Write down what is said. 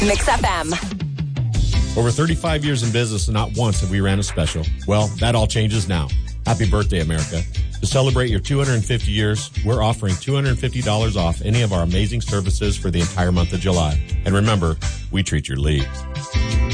Mix FM. Over 35 years in business and not once have we ran a special. Well, that all changes now. Happy birthday, America. To celebrate your 250 years, we're offering $250 off any of our amazing services for the entire month of July. And remember, we treat your leads.